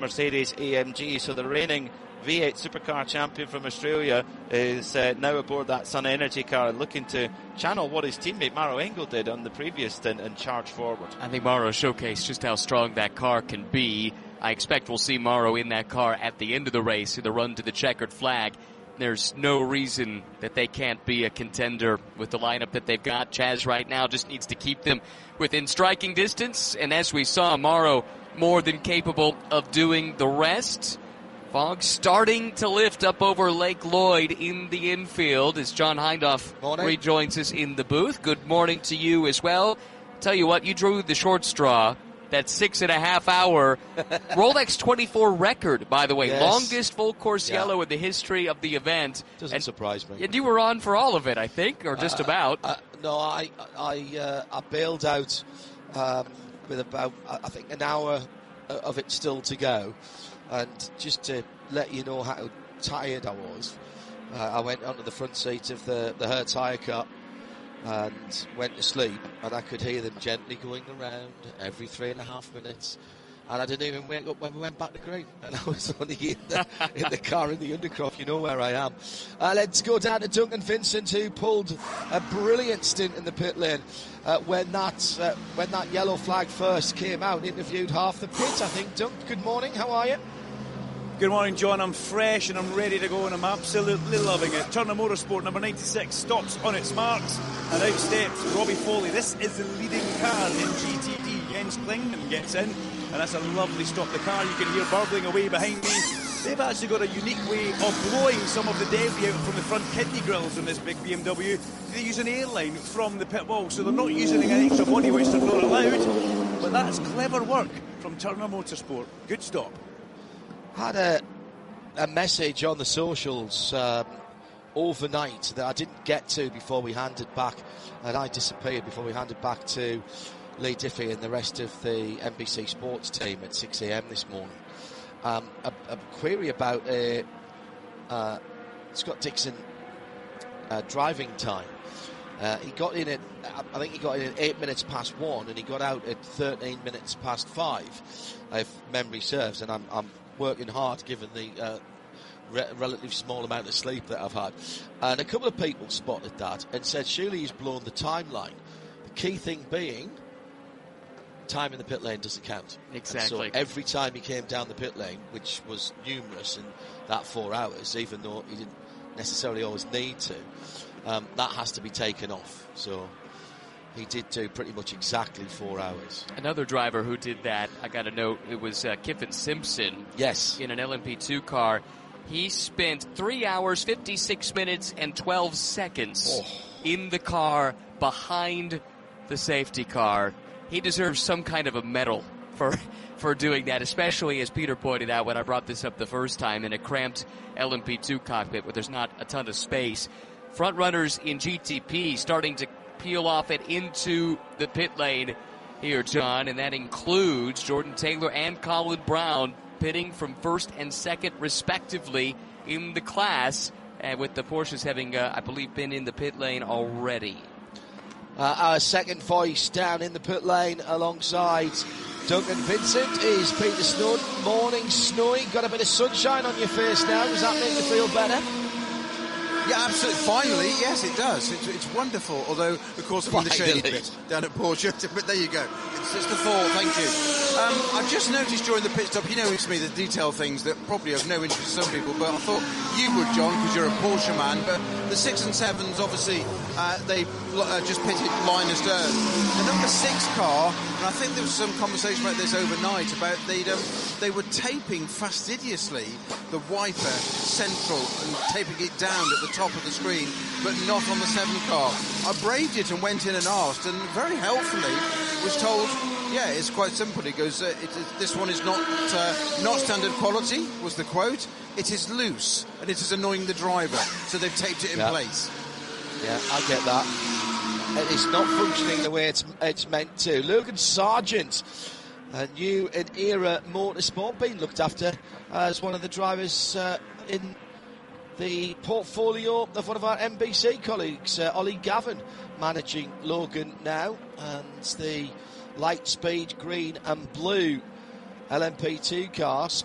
Mercedes-AMG. So the reigning V8 supercar champion from Australia is now aboard that Sun Energy car, looking to channel what his teammate Maro Engel did on the previous stint and charge forward. I think Maro showcased just how strong that car can be. I expect we'll see Maro in that car at the end of the race, in the run to the checkered flag. There's no reason that they can't be a contender with the lineup that they've got. Chaz right now just needs to keep them within striking distance. And as we saw, Maro more than capable of doing the rest. Fog starting to lift up over Lake Lloyd in the infield as John Hindhaugh rejoins us in the booth. Good morning to you as well. Tell you what, you drew the short straw. That 6.5 hour Rolex 24 record, by the way. Yes. Longest full course yellow in the history of the event. Doesn't surprise me. And you were on for all of it, I think, or just about. No, I bailed out with about, I think, an hour of it still to go. And just to let you know how tired I was, I went onto the front seat of the Hertz Hire car and went to sleep, and I could hear them gently going around every 3.5 minutes, and I didn't even wake up when we went back to green, and I was only in the car in the Undercroft. You know where I am. Let's go down to Duncan Vincent, who pulled a brilliant stint in the pit lane when that yellow flag first came out. Interviewed half the pit, I think. Dunk, good morning, how are you? Good morning, John. I'm fresh and I'm ready to go, and I'm absolutely loving it. Turner Motorsport number 96 stops on its marks, and out steps Robbie Foley. This is the leading car in GTD. Jens Klingman gets in, and that's a lovely stop. The car you can hear burbling away behind me. They've actually got a unique way of blowing some of the debris out from the front kidney grills on this big BMW. They use an airline from the pit wall, so they're not using an extra body, which they're not allowed. But that's clever work from Turner Motorsport. Good stop. Had a message on the socials overnight that I didn't get to before we handed back, and I disappeared before we handed back to Lee Diffie and the rest of the NBC Sports team at 6 a.m. this morning. A query about Scott Dixon driving time. He got in I think he got in at 8 minutes past 1, and he got out at 13 minutes past 5, if memory serves, and I'm working hard given the relatively small amount of sleep that I've had. And a couple of people spotted that and said surely he's blown the timeline. The key thing being, time in the pit lane doesn't count. Exactly. And so every time he came down the pit lane, which was numerous in that 4 hours, even though he didn't necessarily always need to, that has to be taken off. So he did do pretty much exactly 4 hours. Another driver who did that, I got a note, it was Kiffin Simpson. Yes. In an LMP2 car. He spent 3 hours, 56 minutes, and 12 seconds in the car behind the safety car. He deserves some kind of a medal for doing that, especially, as Peter pointed out when I brought this up the first time, in a cramped LMP2 cockpit where there's not a ton of space. Front runners in GTP starting to peel off and into the pit lane here, John, and that includes Jordan Taylor and Colin Brown pitting from first and second respectively in the class, and with the Porsches having, I believe, been in the pit lane already. Our second voice down in the pit lane alongside Duncan Vincent is Peter Snowden. Morning, Snowy. Got a bit of sunshine on your face now. Does that make you feel better? Yeah, absolutely. Finally, yes, it does. It's wonderful. Although, of course, I'm in the shady bit down at Porsche. But there you go. It's the fall. Thank you. I just noticed during the pit stop, you know, it's me, the detail things that probably have no interest to some people, but I thought you would, John, because you're a Porsche man. But the 6 and 7s, obviously, they just pitted line astern. The number 6 car, and I think there was some conversation about this overnight, about they were taping fastidiously the wiper central and taping it down at the top of the screen, but not on the 7 car. I braved it and went in and asked, and very helpfully was told, yeah, it's quite simple. He goes, this one is not standard quality, was the quote. It is loose, and it is annoying the driver, so they've taped it in place. Yeah, I get that. It's not functioning the way it's meant to. Logan Sargent, a new and era motorsport, being looked after as one of the drivers in the portfolio of one of our NBC colleagues, Ollie Gavin, managing Logan now, and the Lightspeed green and blue LMP2 car